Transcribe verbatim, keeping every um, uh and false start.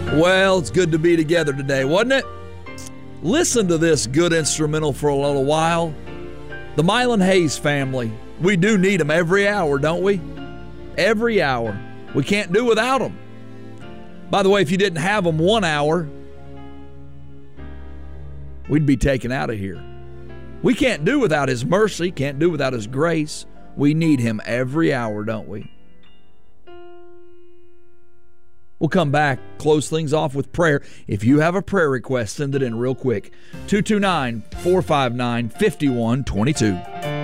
Well, it's good to be together today, wasn't it? Listen to this good instrumental for a little while. The Mylon Hayes family. We do need them every hour, don't we? Every hour. We can't do without them. By the way, if you didn't have them one hour, we'd be taken out of here. We can't do without His mercy, can't do without His grace. We need Him every hour, don't we? We'll come back, close things off with prayer. If you have a prayer request, send it in real quick. two two nine, four five nine, five one two two.